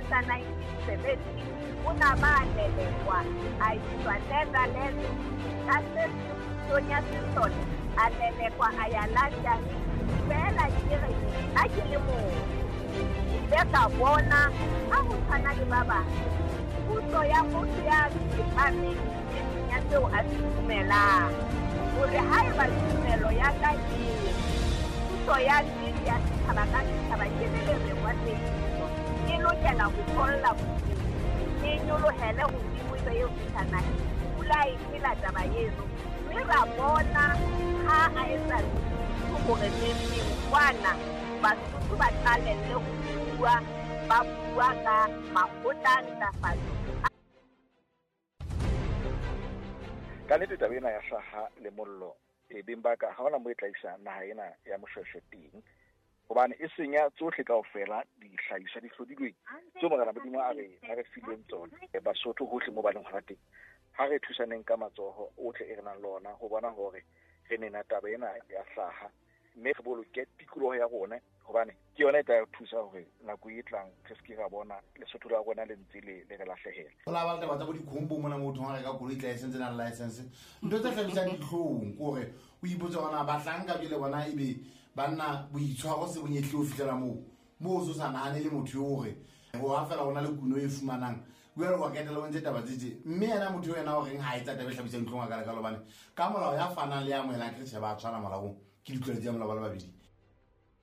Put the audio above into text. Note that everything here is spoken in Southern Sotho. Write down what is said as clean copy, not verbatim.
sa 1970 unabalelekwa ayiswa Netherlands Sonia Simpson a lelekwa a ya London fela kere a ke le moo ile ka bona a go tshwana le ba bangwe puso ya motho ya tsepameng e senya seo a se dumelang gore ha e ba tumelo ya ka eo puso ya nnete ya setšhaba ka setšhaba ke le lerengwa tsekiso e lokela go tlolla boteng e nyolohele godimo tse eo setšhanang pula e phela taba eno mme ra bona ha a etsa gore neng kwana Basotho ba qalelle go bua ba bua ka makgotla a ntlafatso. Ka nnete taba ena ya hlaha le mollo beng ba ka ha ona mo e tlaisa naha ena ya moshweshwe teng hobane e senya tsohle kaofela dihlahiswa di hlodilweng tse morena Modimo a re fileng tsona Basotho hohle mo ba leng hona teng ha re thusaneng ka matsoho ohle e re nang lona ho bona hore re nena taba ena ya hlaha mme re boloke tikoloho ya rona hobane ke yona e tla thusa hore nako e tlang re se ra bona Lesotho la rona le ntse le re lahlehela. Ho la ba taba tsa bo dikhombo mona motho ha re ka koloi license na license ntho tse hlabisa dihlong kore o ipotsa bona ba hlanka bile bona ebe banna boitshwaro se bonyehle o fitlela mo o sa nahane le motho yo hore go ha fela ona le kuno e fumanang we re wa ketela o ntse taba tse mme yena motho yena o reng ha etsa taba hlabisa dihlong ka le ka lobane ka molao ya fanang le ya moela ke se ba tshwana malaong ke ditlwaelo tsa molao ba le babedi